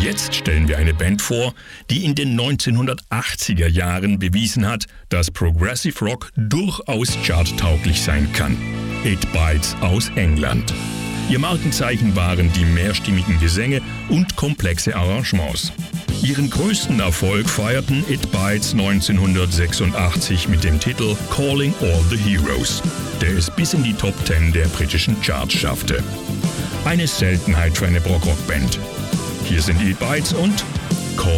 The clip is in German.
Jetzt stellen wir eine Band vor, die in den 1980er Jahren bewiesen hat, dass Progressive Rock durchaus charttauglich sein kann. It Bites aus England. Ihr Markenzeichen waren die mehrstimmigen Gesänge und komplexe Arrangements. Ihren größten Erfolg feierten It Bites 1986 mit dem Titel Calling All the Heroes, der es bis in die Top 10 der britischen Charts schaffte. Eine Seltenheit für eine Prog-Rock-Band. Hier sind It Bites und